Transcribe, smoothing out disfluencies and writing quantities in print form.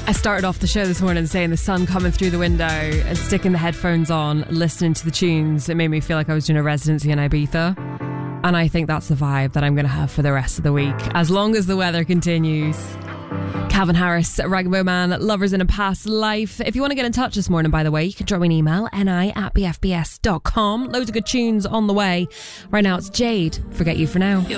I started off the show this morning saying the sun coming through the window and sticking the headphones on, listening to the tunes. It made me feel like I was doing a residency in Ibiza. And I think that's the vibe that I'm going to have for the rest of the week, as long as the weather continues. Calvin Harris, Rag'n'Bone Man, Lovers in a Past Life. If you want to get in touch this morning, by the way, you can drop me an email, ni@bfbs.com. Loads of good tunes on the way. Right now it's Jade, Forget You For Now.